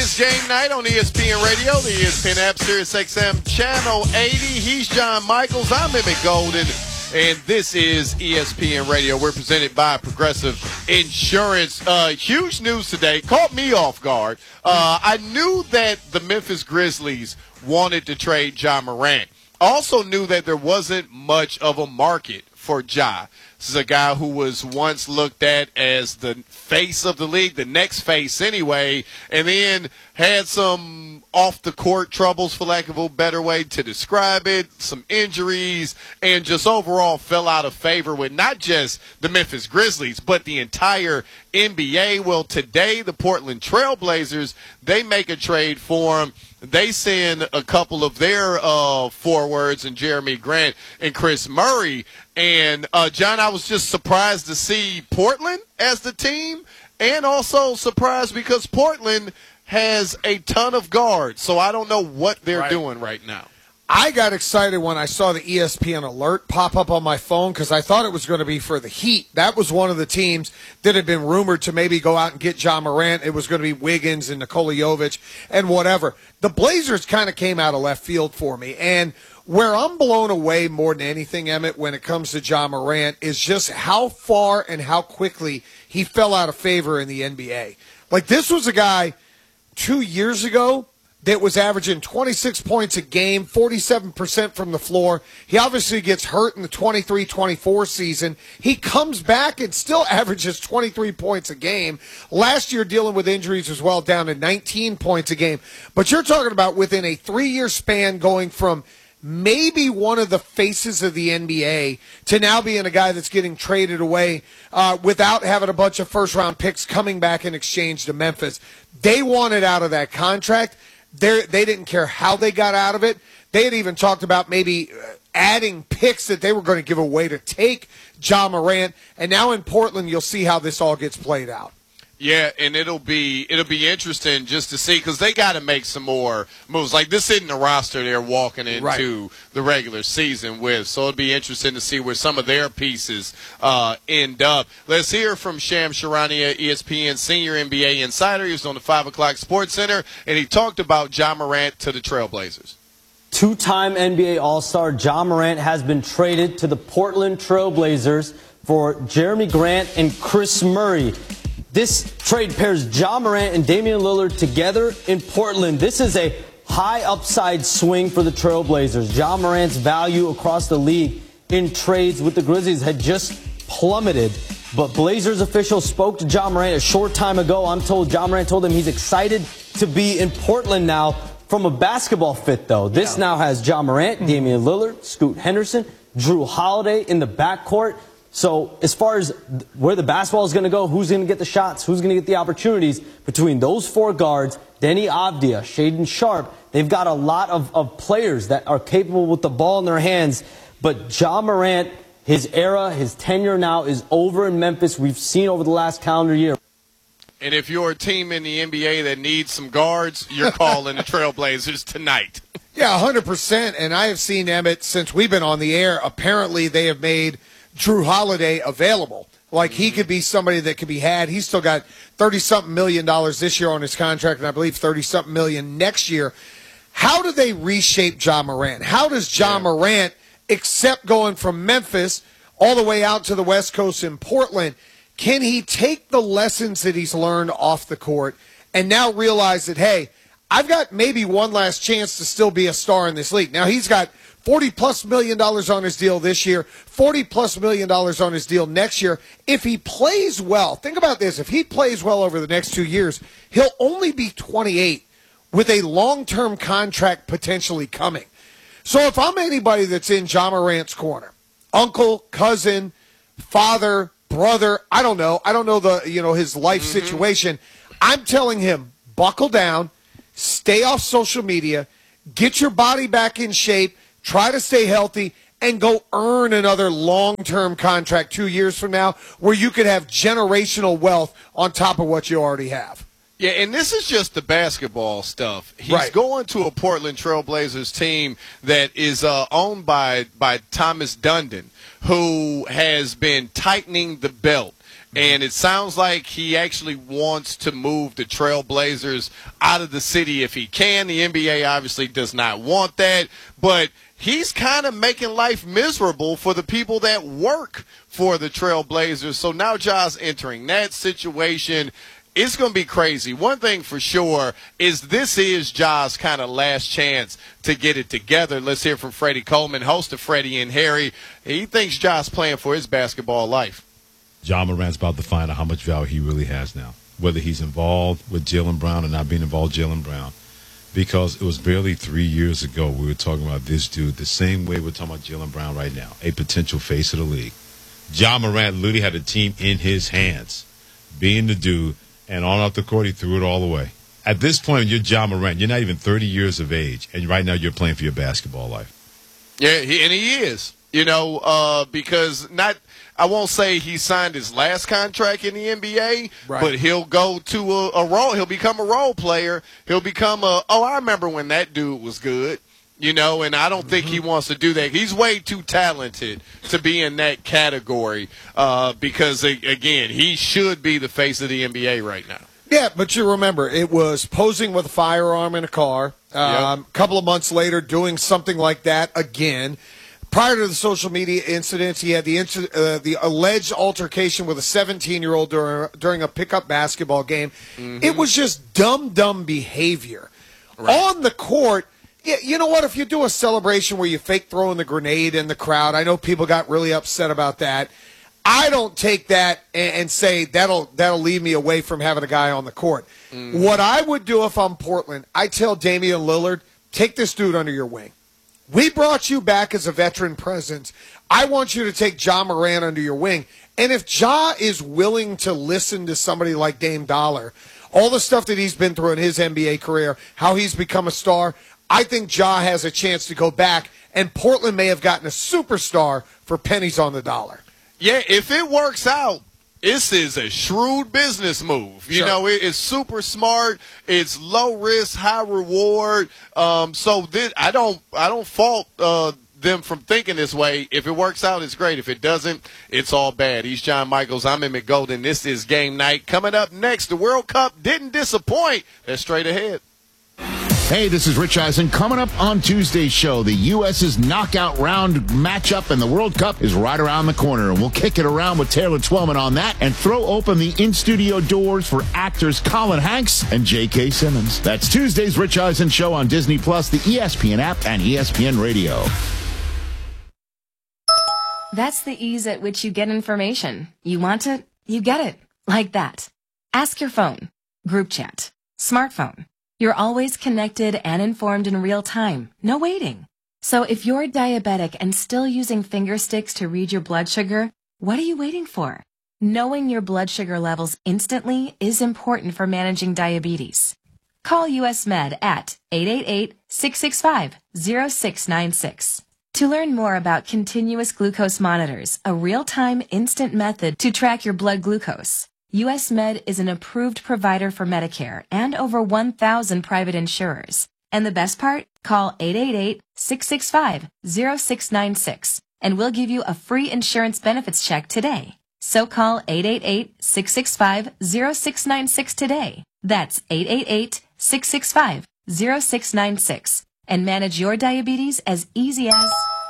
is Game Night on ESPN Radio, the ESPN app, Sirius XM Channel 80. He's John Michaels. I'm Emmett Golden, and this is ESPN Radio. We're presented by Progressive Insurance. Huge news today. Caught me off guard. I knew that the Memphis Grizzlies wanted to trade Ja Morant. Also knew that there wasn't much of a market for Ja. This is a guy who was once looked at as the face of the league, the next face anyway, and then had some off-the-court troubles, for lack of a better way to describe it, some injuries, and just overall fell out of favor with not just the Memphis Grizzlies, but the entire NBA. Well, today the Portland Trail Blazers, they make a trade for him. They send a couple of their forwards, and Jeremy Grant and Chris Murray. And, John, I was just surprised to see Portland as the team, and also surprised because Portland has a ton of guards. So I don't know what they're doing right now. I got excited when I saw the ESPN alert pop up on my phone because I thought it was going to be for the Heat. That was one of the teams that had been rumored to maybe go out and get Ja Morant. It was going to be Wiggins and Nikola Jovic and whatever. The Blazers kind of came out of left field for me. And where I'm blown away more than anything, Emmett, when it comes to Ja Morant is just how far and how quickly he fell out of favor in the NBA. Like, this was a guy 2 years ago that was averaging 26 points a game, 47% from the floor. He obviously gets hurt in the 23-24 season. He comes back and still averages 23 points a game. Last year, dealing with injuries as well, down to 19 points a game. But you're talking about within a 3-year span going from maybe one of the faces of the NBA to now being a guy that's getting traded away without having a bunch of first-round picks coming back in exchange to Memphis. They wanted out of that contract. They didn't care how they got out of it. They had even talked about maybe adding picks that they were going to give away to take Ja Morant. And now in Portland, you'll see how this all gets played out. Yeah, and it'll be interesting just to see because they got to make some more moves. Like, this isn't a roster they're walking into the regular season with, so it'll be interesting to see where some of their pieces end up. Let's hear from Shams Charania, ESPN senior NBA insider. He was on the 5 o'clock Sports Center, and he talked about Ja Morant to the Trailblazers. Two-time NBA All-Star Ja Morant has been traded to the Portland Trailblazers for Jeremy Grant and Chris Murray. This trade pairs Ja Morant and Damian Lillard together in Portland. This is a high upside swing for the Trailblazers. Ja Morant's value across the league in trades with the Grizzlies had just plummeted. But Blazers officials spoke to Ja Morant a short time ago. I'm told Ja Morant told him he's excited to be in Portland now. From a basketball fit, though, this now has Ja Morant, Damian Lillard, Scoot Henderson, Drew Holiday in the backcourt. So as far as where the basketball is going to go, who's going to get the shots, who's going to get the opportunities between those four guards, Denny Avdia, Shaedon Sharpe, they've got a lot of players that are capable with the ball in their hands. But Ja Morant, his era, his tenure now is over in Memphis. We've seen over the last calendar year. And if you're a team in the NBA that needs some guards, you're calling the Trailblazers tonight. Yeah, 100%. And I have seen, Emmett, since we've been on the air, apparently they have made Drew Holiday available. Like, he could be somebody that could be had. He's still got $30-something million this year on his contract, and I believe $30-something million next year. How do they reshape Ja Morant? How does Ja Morant, except going from Memphis all the way out to the West Coast in Portland, can he take the lessons that he's learned off the court and now realize that, hey, I've got maybe one last chance to still be a star in this league? Now, he's got $40+ million on his deal this year, $40+ million on his deal next year. If he plays well, think about this. If he plays well over the next 2 years, he'll only be 28 with a long-term contract potentially coming. So if I'm anybody that's in Ja Morant's corner, uncle, cousin, father, brother, I don't know his life situation, I'm telling him, buckle down, stay off social media, get your body back in shape, try to stay healthy, and go earn another long-term contract 2 years from now where you could have generational wealth on top of what you already have. Yeah, and this is just the basketball stuff. He's going to a Portland Trailblazers team that is owned by Thomas Dundon, who has been tightening the belt. And it sounds like he actually wants to move the Trailblazers out of the city if he can. The NBA obviously does not want that. But he's kind of making life miserable for the people that work for the Trailblazers. So now Ja's entering that situation. It's going to be crazy. One thing for sure is this is Ja's kind of last chance to get it together. Let's hear from Freddie Coleman, host of Freddie and Harry. He thinks Ja's playing for his basketball life. Ja Morant's about to find out how much value he really has now, whether he's involved with Jaylen Brown or not being involved with Jaylen Brown. Because it was barely 3 years ago we were talking about this dude the same way we're talking about Jaylen Brown right now, a potential face of the league. Ja Morant literally had a team in his hands, being the dude. And on off the court, he threw it all away. At this point, you're Ja Morant. You're not even 30 years of age, and right now you're playing for your basketball life. Yeah, he is. Because I won't say he signed his last contract in the NBA, right, but he'll go to a role. He'll become a role player. He'll become I remember when that dude was good. And I don't think he wants to do that. He's way too talented to be in that category because, again, he should be the face of the NBA right now. Yeah, but you remember, it was posing with a firearm in a car. A couple of months later, doing something like that again. Prior to the social media incidents, he had the alleged altercation with a 17-year-old during a pickup basketball game. Mm-hmm. It was just dumb behavior. Right. On the court, yeah, you know what? If you do a celebration where you fake throwing the grenade in the crowd, I know people got really upset about that. I don't take that and say that'll lead me away from having a guy on the court. Mm-hmm. What I would do if I'm Portland, I tell Damian Lillard, take this dude under your wing. We brought you back as a veteran presence. I want you to take Ja Morant under your wing. And if Ja is willing to listen to somebody like Dame Dollar, all the stuff that he's been through in his NBA career, how he's become a star, I think Ja has a chance to go back, and Portland may have gotten a superstar for pennies on the dollar. Yeah, if it works out, this is a shrewd business move. It's super smart. It's low risk, high reward. I don't fault them from thinking this way. If it works out, it's great. If it doesn't, it's all bad. He's John Michaels. I'm Emmett Golden. This is Game Night. Coming up next, the World Cup didn't disappoint. That's straight ahead. Hey, this is Rich Eisen. Coming up on Tuesday's show, the U.S.'s knockout round matchup and the World Cup is right around the corner. And we'll kick it around with Taylor Twellman on that and throw open the in-studio doors for actors Colin Hanks and J.K. Simmons. That's Tuesday's Rich Eisen show on Disney+, the ESPN app, and ESPN Radio. That's the ease at which you get information. You want it, you get it. Like that. Ask your phone. Group chat. Smartphone. You're always connected and informed in real time. No waiting. So if you're diabetic and still using finger sticks to read your blood sugar, what are you waiting for? Knowing your blood sugar levels instantly is important for managing diabetes. Call US Med at 888-665-0696. To learn more about continuous glucose monitors, a real-time instant method to track your blood glucose, US Med is an approved provider for Medicare and over 1,000 private insurers. And the best part? Call 888-665-0696 and we'll give you a free insurance benefits check today. So call 888-665-0696 today. That's 888-665-0696 and manage your diabetes as easy as...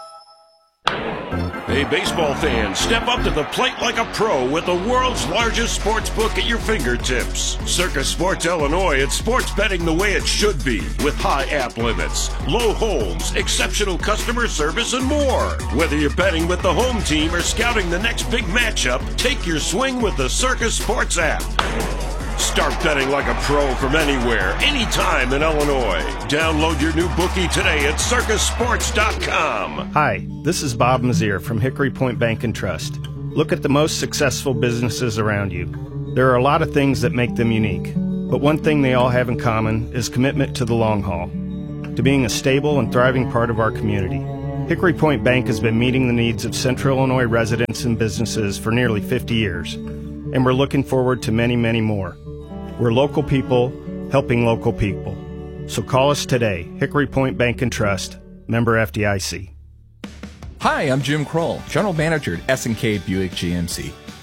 Hey, baseball fans, step up to the plate like a pro with the world's largest sports book at your fingertips. Circus Sports Illinois, it's sports betting the way it should be, with high app limits, low holds, exceptional customer service, and more. Whether you're betting with the home team or scouting the next big matchup, take your swing with the Circus Sports app. Start betting like a pro from anywhere, anytime in Illinois. Download your new bookie today at circusports.com. Hi, this is Bob Mazier from Hickory Point Bank and Trust. Look at the most successful businesses around you. There are a lot of things that make them unique, but one thing they all have in common is commitment to the long haul, to being a stable and thriving part of our community. Hickory Point Bank has been meeting the needs of Central Illinois residents and businesses for nearly 50 years, and we're looking forward to many, many more. We're local people helping local people. So call us today, Hickory Point Bank and Trust, member FDIC. Hi, I'm Jim Kroll, General Manager at S&K Buick GMC.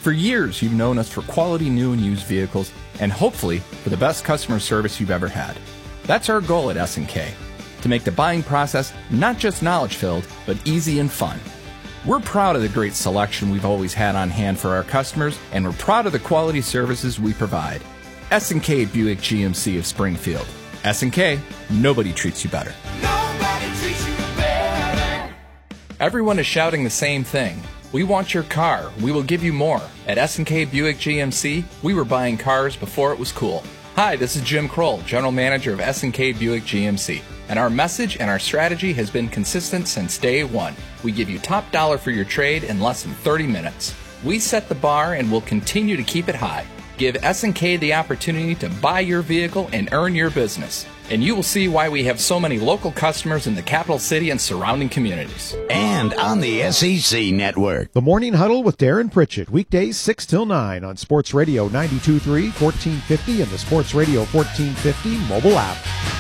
For years, you've known us for quality new and used vehicles, and hopefully for the best customer service you've ever had. That's our goal at S&K, to make the buying process not just knowledge-filled, but easy and fun. We're proud of the great selection we've always had on hand for our customers, and we're proud of the quality services we provide. S&K Buick GMC of Springfield. S&K, nobody treats you better. Nobody treats you better. Everyone is shouting the same thing. We want your car. We will give you more. At S&K Buick GMC, we were buying cars before it was cool. Hi, this is Jim Kroll, General Manager of S&K Buick GMC. And our message and our strategy has been consistent since day one. We give you top dollar for your trade in less than 30 minutes. We set the bar and will continue to keep it high. Give S&K the opportunity to buy your vehicle and earn your business. And you will see why we have so many local customers in the capital city and surrounding communities. And on the SEC Network. The Morning Huddle with Darren Pritchett, weekdays 6 till 9 on Sports Radio 92.3, 1450, and the Sports Radio 1450 mobile app.